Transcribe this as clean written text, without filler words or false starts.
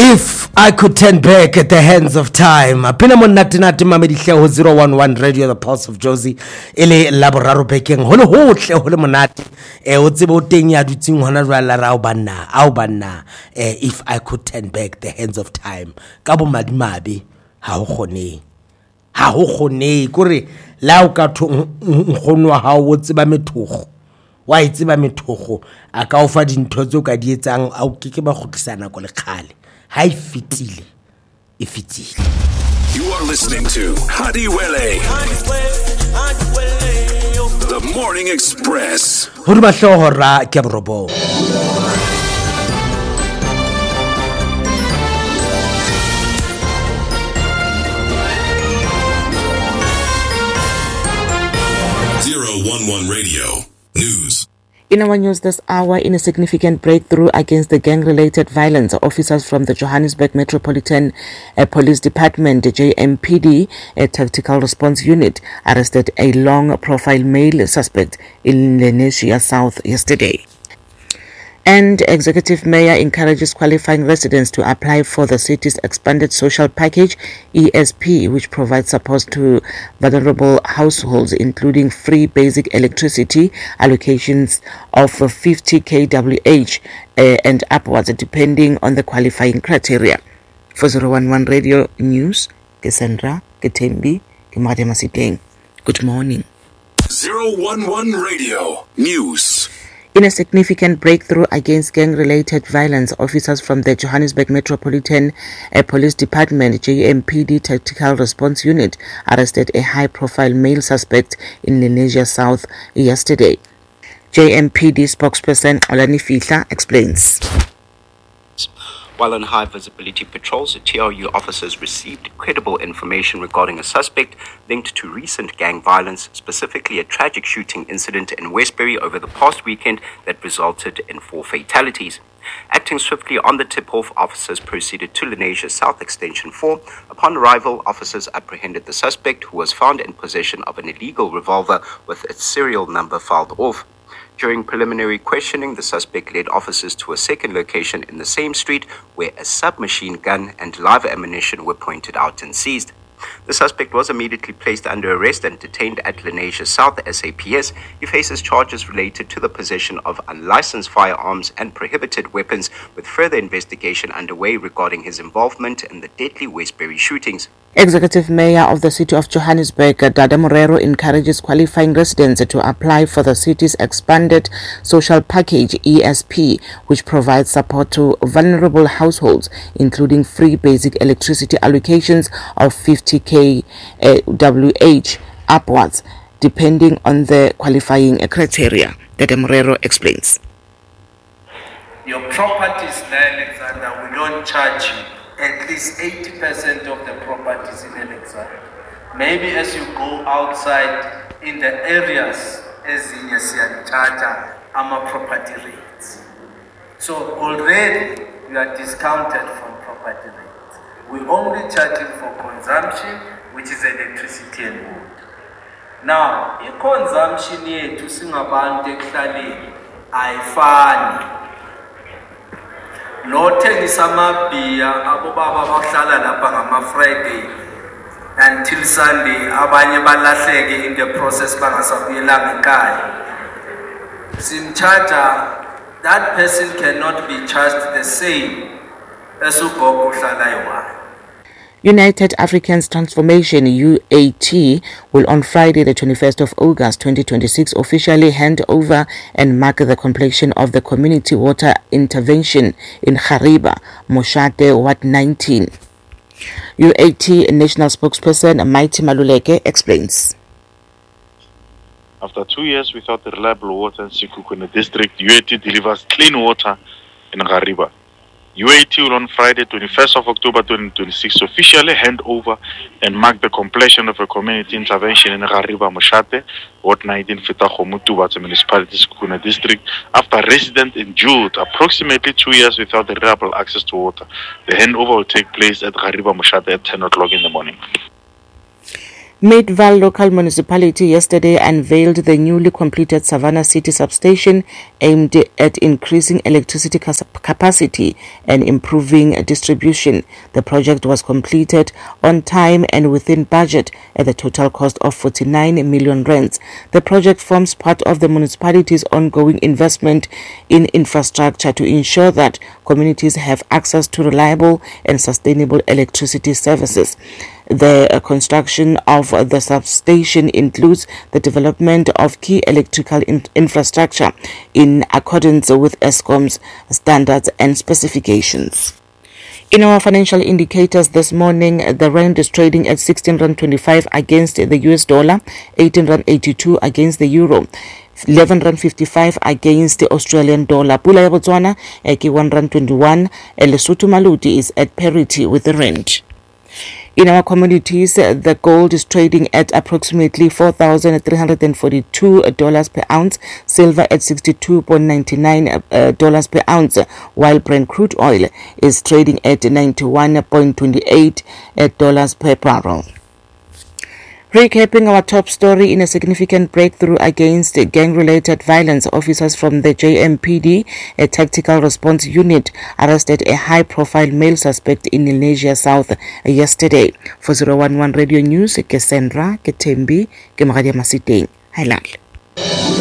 If I could turn back at the hands of time. Apina mo natinati mamedihle ho 011 Radio The Pulse of Jozi ele laboraro bekeng hole hotle hole monate o tsebe o teng ya dutsing hona jwala ra o banna if I could turn back the hands of time ka bo madimabe ha ho khone kore la o ka nkgonwa ha o tseba methogo wa itseba methogo aka o fa dintho tse o ka di etsang a o keke ba khotlisana ko le khale ha ifitile. You are listening to Hadiwele, The Morning Express. Ho ba hlohora ke brobo. .11 Radio News. In our news this hour, in a significant breakthrough against the gang-related violence, officers from the Johannesburg Metropolitan Police Department, JMPD, a tactical response unit, arrested a long-profile male suspect in Lenasia South yesterday. And Executive Mayor encourages qualifying residents to apply for the city's expanded social package, ESP, which provides support to vulnerable households, including free basic electricity, allocations of 50 kWh and upwards, depending on the qualifying criteria. For 011 Radio News, Cassandra, Ketembi, Kimadema. Good morning. 011 Radio News. In a significant breakthrough against gang-related violence, officers from the Johannesburg Metropolitan Police Department, JMPD Tactical Response Unit, arrested a high-profile male suspect in Lenasia South yesterday. JMPD spokesperson Olani Fihla explains. While on high-visibility patrols, TRU officers received credible information regarding a suspect linked to recent gang violence, specifically a tragic shooting incident in Westbury over the past weekend that resulted in 4 fatalities. Acting swiftly on the tip-off, officers proceeded to Lenasia South Extension 4. Upon arrival, officers apprehended the suspect, who was found in possession of an illegal revolver with its serial number filed off. During preliminary questioning, the suspect led officers to a second location in the same street where a submachine gun and live ammunition were pointed out and seized. The suspect was immediately placed under arrest and detained at Lenasia South SAPS. He faces charges related to the possession of unlicensed firearms and prohibited weapons, with further investigation underway regarding his involvement in the deadly Westbury shootings. Executive Mayor of the City of Johannesburg, Dada Morero, encourages qualifying residents to apply for the city's expanded social package, ESP, which provides support to vulnerable households, including free basic electricity allocations of 50 kWh upwards, depending on the qualifying criteria. Dada Morero explains. Your properties in Alexander, we don't charge you at least 80% of the properties in Alexander. Maybe as you go outside in the areas, as in Yesiantata, our property rates. So already you are discounted from property rates. We only charge you for consumption, which is electricity and wood. Now, if consumption yethu singabantu ekuhlaleni ayifani. Lothengisa amabhiya abobaba bahlala lapha ngama-Friday until Sunday, abanye balahleke in the process bangasabuyelanga ekhaya. Simcharger, that person cannot be charged the same as ugogo uhlala eyi-1. United Africans Transformation, UAT, will on Friday the 21st of August 2026 officially hand over and mark the completion of the community water intervention in Kgariba, Moshate, Ward 19. UAT national spokesperson Mighty Maluleke explains. After 2 years without reliable water in Sekhukhune district, UAT delivers clean water in Kgariba. UAT will on Friday, 21st of October 2026, officially hand over and mark the completion of a community intervention in Kgariba Moshate, Ward 19, Fetagho municipality, Sekhukhune district, after residents endured approximately 2 years without reliable access to water. The handover will take place at Kgariba Moshate at 10 o'clock in the morning. Meadville Local Municipality yesterday unveiled the newly completed Savannah City substation aimed at increasing electricity capacity and improving distribution. The project was completed on time and within budget at a total cost of 49 million rands. The project forms part of the municipality's ongoing investment in infrastructure to ensure that communities have access to reliable and sustainable electricity services. The construction of the substation includes the development of key electrical infrastructure in accordance with Eskom's standards and specifications. In our financial indicators this morning, the rand is trading at 16.25 against the US dollar, 18.82 against the euro, 11.55 against the Australian dollar. Pula ya Botswana ke 1.21. Lesotho Maluti is at parity with the rand. In our commodities, the gold is trading at approximately $4,342 per ounce, silver at $62.99 per ounce, while Brent crude oil is trading at $91.28 per barrel. Recapping our top story, in a significant breakthrough against gang-related violence, officers from the JMPD, a tactical response unit, arrested a high-profile male suspect in Lenasia South yesterday. For 011 Radio News, ke Sandra, ke Thembi, ke Magadia Masiteng. Highland.